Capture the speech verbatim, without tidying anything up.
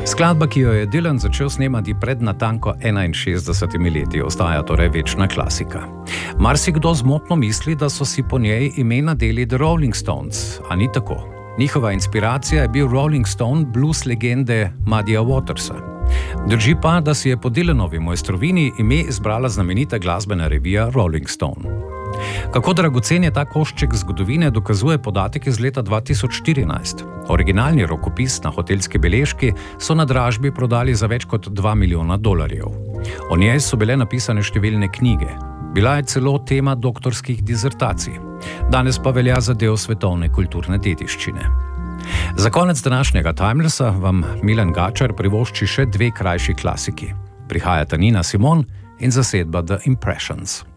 Skladba, ki jo je Dylan začel snemati pred natanko enainšestdesetimi leti, ostaja torej večna klasika. Marsikdo zmotno misli, da so si po njej ime nadeli The Rolling Stones, a ni tako. Njihova inspiracija je bil Rolling Stone blues legende Muddya Watersa. Drži pa, da si je po Dylanovi mojstrovini ime izbrala znamenita glasbena revija Rolling Stone. Kako dragocen je ta košček zgodovine, dokazuje podatek iz leta dva tisoč štirinajst. Originalni rokopis na hotelski beležki so na dražbi prodali za več kot dva milijona dolarjev. O njej so bile napisane številne knjige. Bila je celo tema doktorskih dizertacij. Danes pa velja za del svetovne kulturne dediščine. Za konec današnjega Timelessa vam Milan Gačar privošči še dve krajši klasiki. Prihajata Nina Simone in zasedba The Impressions.